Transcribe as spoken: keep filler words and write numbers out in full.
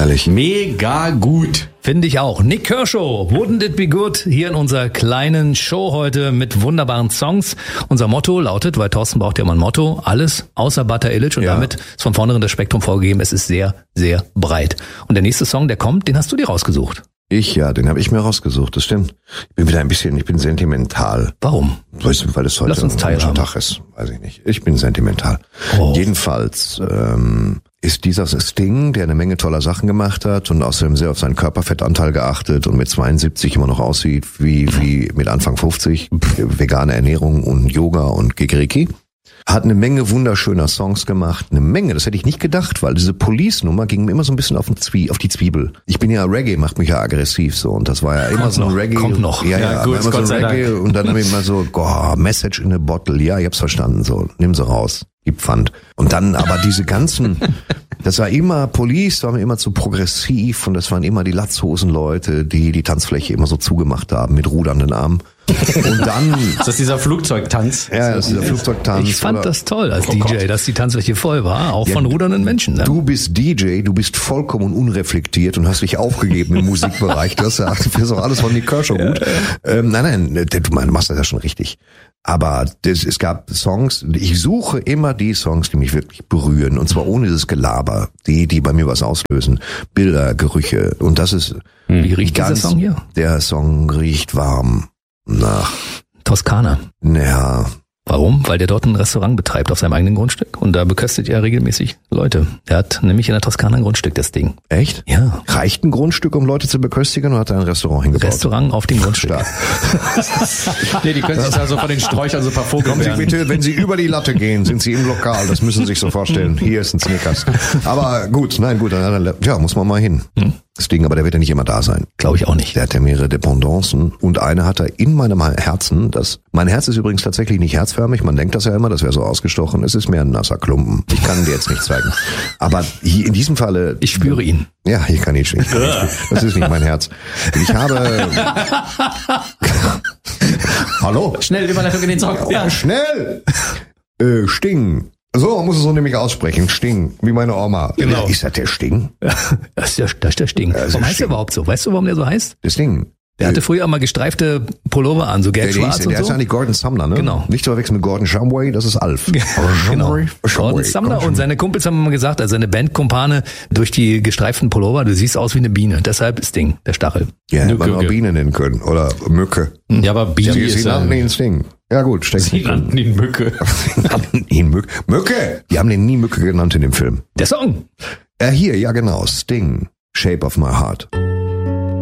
Herrlich. Mega gut. Finde ich auch. Nick Kershaw, Wouldn't It Be Good, hier in unserer kleinen Show heute mit wunderbaren Songs. Unser Motto lautet, weil Thorsten braucht ja mal ein Motto, alles außer Butter Illich und ja. damit ist von vornherein das Spektrum vorgegeben, es ist sehr, sehr breit. Und der nächste Song, der kommt, den hast du dir rausgesucht. Ich, ja, den habe ich mir rausgesucht, das stimmt. Ich bin wieder ein bisschen, ich bin sentimental. Warum? Weißt du, weil es heute ein Tag ist, weiß ich nicht. Ich bin sentimental. Oh. Jedenfalls ähm, ist dieser Sting, der eine Menge toller Sachen gemacht hat und außerdem sehr auf seinen Körperfettanteil geachtet und mit zweiundsiebzig immer noch aussieht wie wie mit Anfang fünfzig, vegane Ernährung und Yoga und Gigiriki. Hat eine Menge wunderschöner Songs gemacht, eine Menge, das hätte ich nicht gedacht, weil diese Police-Nummer ging mir immer so ein bisschen auf, den Zwie- auf die Zwiebel. Ich bin ja, Reggae macht mich ja aggressiv so und das war ja immer kommt so ein noch, Reggae. Kommt noch. Ja, ja, ja gut, immer Gott so sei Reggae Dank. und dann habe ich immer so, oh, Message in a Bottle, ja, ich hab's verstanden, so, nimm sie raus, gib Pfand. Und dann aber diese ganzen, das war immer, Police war mir immer zu progressiv und das waren immer die Latzhosenleute, die die Tanzfläche immer so zugemacht haben mit rudernden Armen. Und dann... Ist das dieser Flugzeugtanz? Ja, das ist dieser Flugzeugtanz. Ich fand oder? das toll als Oh D J, Gott. dass die Tanzfläche voll war, auch Ja, von rudernden Menschen. Ne? Du bist D J, du bist vollkommen unreflektiert und hast dich aufgegeben im Musikbereich. Du hast ja, du findest auch alles von Nick Kershaw gut. Ähm, nein, nein, du machst das ja schon richtig. Aber das, es gab Songs, ich suche immer die Songs, die mich wirklich berühren. Und zwar ohne dieses Gelaber, die, die bei mir was auslösen. Bilder, Gerüche. Und das ist... Wie riecht dieser ganz, Song hier? Der Song riecht warm nach... Toskana. Naja... Warum? Weil der dort ein Restaurant betreibt auf seinem eigenen Grundstück und da beköstigt er regelmäßig Leute. Er hat nämlich in der Toskana ein Grundstück, das Ding. Echt? Ja. Reicht ein Grundstück, um Leute zu beköstigen, oder hat er ein Restaurant hingebaut? Restaurant auf dem Grundstück. Stark. Nee, die können sich da so von den Sträuchern so ein paar Kommen Sie Vogelbeeren. bitte, wenn Sie über die Latte gehen, sind Sie im Lokal. Das müssen Sie sich so vorstellen. Hier ist ein Snickers. Aber gut, nein, gut, dann, ja, muss man mal hin. Hm. Das Ding, aber der wird ja nicht immer da sein. Glaube ich auch nicht. Der hat ja mehrere Dependancen und eine hat er in meinem Herzen. Das, mein Herz ist übrigens tatsächlich nicht herzförmig. Man denkt das ja immer, das wäre so ausgestochen. Es ist mehr ein nasser Klumpen. Ich kann ihn dir jetzt nicht zeigen. Aber hier, in diesem Falle... Ich spüre ihn. Ja, ich kann ihn nicht. Ich kann ihn spüren. Das ist nicht mein Herz. Ich habe... Hallo? Schnell, Überleitung in den Song. Ja. Schnell! Äh, Sting. So, man muss es so nämlich aussprechen. Sting, wie meine Oma. Genau. Ist das der Sting? Das ist der, das ist der Sting. Das ist Warum der heißt Sting. der überhaupt so? Weißt du, warum der so heißt? Der Sting. Der hatte früher mal gestreifte Pullover an, so Der, der, gelb-schwarz hieß, und der ist so. eigentlich Gordon Sumner, ne? Genau. Nicht zu verwechseln mit Gordon Shumway, das ist Alf. Genau. Shumway. Gordon Sumner und seine Kumpels haben immer gesagt, also seine Bandkumpane durch die gestreiften Pullover, du siehst aus wie eine Biene. Deshalb Sting, der Stachel. Ja, hätte man Mücke. auch Biene nennen können. Oder Mücke. Ja, aber Biene Sie, ist sie nannten ihn Sting. Ja gut, steckt Sie nannten ihn Mücke. Sie nannten ihn Mücke. Mücke! Die haben den nie Mücke genannt in dem Film. Der Song. Äh, hier, ja genau, Sting. Shape of my heart.